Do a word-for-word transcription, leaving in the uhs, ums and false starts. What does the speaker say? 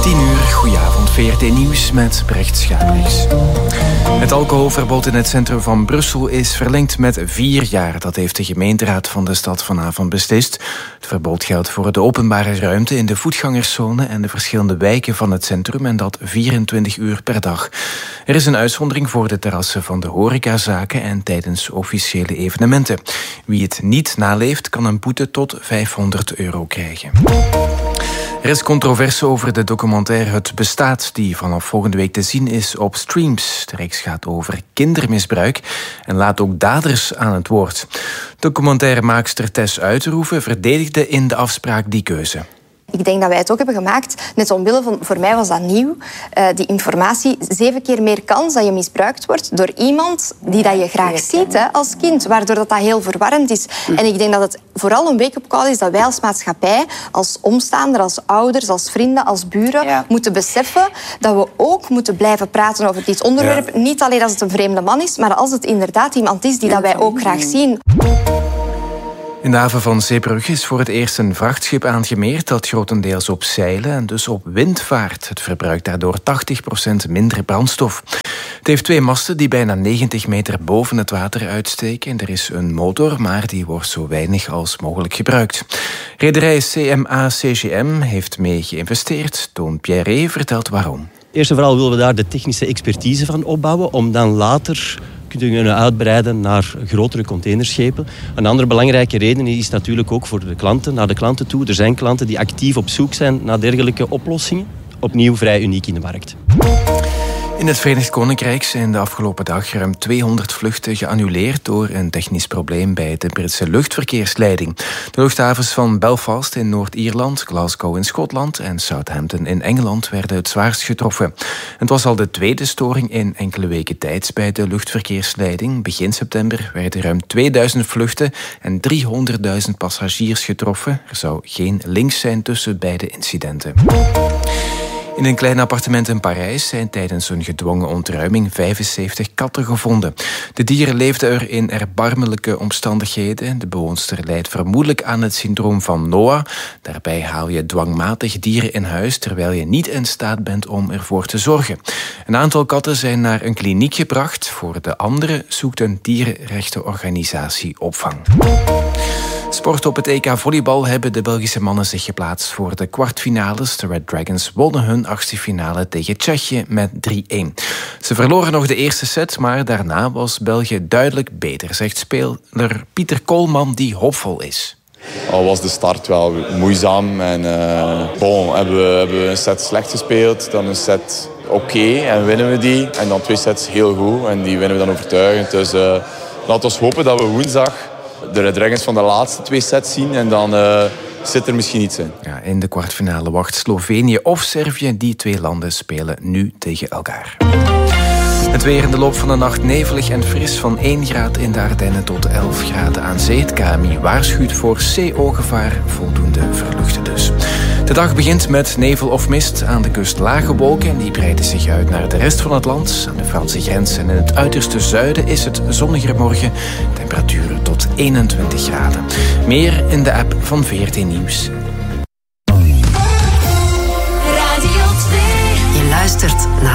tien uur, goedenavond, V R T Nieuws met Brecht Schabriks. Het alcoholverbod in het centrum van Brussel is verlengd met vier jaar. Dat heeft de gemeenteraad van de stad vanavond beslist. Het verbod geldt voor de openbare ruimte in de voetgangerszone en de verschillende wijken van het centrum, en dat vierentwintig uur per dag. Er is een uitzondering voor de terrassen van de horecazaken en tijdens officiële evenementen. Wie het niet naleeft, kan een boete tot vijfhonderd euro krijgen. Er is controverse over de documentaire Het Bestaat, die vanaf volgende week te zien is op streams. De reeks gaat over kindermisbruik en laat ook daders aan het woord. Documentairemaakster Tess Uiterhoeven verdedigde in de afspraak die keuze. Ik denk dat wij het ook hebben gemaakt, net omwille van, voor mij was dat nieuw, uh, die informatie, zeven keer meer kans dat je misbruikt wordt door iemand die dat je graag ziet hè, als kind, waardoor dat, dat heel verwarrend is. En ik denk dat het vooral een wake-up call is dat wij als maatschappij, als omstaander, als ouders, als vrienden, als buren, ja. moeten beseffen dat we ook moeten blijven praten over dit onderwerp. Ja. Niet alleen als het een vreemde man is, maar als het inderdaad iemand is die dat wij ook graag zien. In de haven van Zeebrugge is voor het eerst een vrachtschip aangemeerd dat grotendeels op zeilen en dus op wind vaart. Het verbruikt daardoor tachtig procent minder brandstof. Het heeft twee masten die bijna negentig meter boven het water uitsteken. Er is een motor, maar die wordt zo weinig als mogelijk gebruikt. Rederij C M A C G M heeft mee geïnvesteerd. Toon Pierre vertelt waarom. Eerst en vooral willen we daar de technische expertise van opbouwen om dan later kunnen uitbreiden naar grotere containerschepen. Een andere belangrijke reden is natuurlijk ook voor de klanten, naar de klanten toe. Er zijn klanten die actief op zoek zijn naar dergelijke oplossingen. Opnieuw vrij uniek in de markt. In het Verenigd Koninkrijk zijn de afgelopen dag ruim tweehonderd vluchten geannuleerd door een technisch probleem bij de Britse luchtverkeersleiding. De luchthavens van Belfast in Noord-Ierland, Glasgow in Schotland en Southampton in Engeland werden het zwaarst getroffen. Het was al de tweede storing in enkele weken tijd bij de luchtverkeersleiding. Begin september werden ruim tweeduizend vluchten en driehonderdduizend passagiers getroffen. Er zou geen link zijn tussen beide incidenten. In een klein appartement in Parijs zijn tijdens een gedwongen ontruiming vijfenzeventig katten gevonden. De dieren leefden er in erbarmelijke omstandigheden. De bewoonster lijdt vermoedelijk aan het syndroom van Noah. Daarbij haal je dwangmatig dieren in huis terwijl je niet in staat bent om ervoor te zorgen. Een aantal katten zijn naar een kliniek gebracht. Voor de andere zoekt een dierenrechtenorganisatie opvang. Sport op het E K volleybal hebben de Belgische mannen zich geplaatst voor de kwartfinales. De Red Dragons wonnen hun achtste finale tegen Tsjechië met drie-een. Ze verloren nog de eerste set, maar daarna was België duidelijk beter, zegt speler Pieter Koolman, die hoopvol is. Al was de start wel moeizaam en uh, bon, hebben, we, hebben we een set slecht gespeeld, dan een set oké okay, en winnen we die. En dan twee sets heel goed en die winnen we dan overtuigend. Dus uh, laten we hopen dat we woensdag de Red Dragons van de laatste twee sets zien en dan uh, zit er misschien iets in. Ja, in de kwartfinale wacht Slovenië of Servië. Die twee landen spelen nu tegen elkaar. Het weer in de loop van de nacht nevelig en fris, van één graad in de Ardennen tot elf graden aan zee. Het K M I waarschuwt voor C O-gevaar, voldoende verluchten dus. De dag begint met nevel of mist, aan de kust lage wolken en die breiden zich uit naar de rest van het land. Aan de Franse grens en in het uiterste zuiden is het zonniger morgen. Temperaturen tot eenentwintig graden. Meer in de app van V R T Nieuws.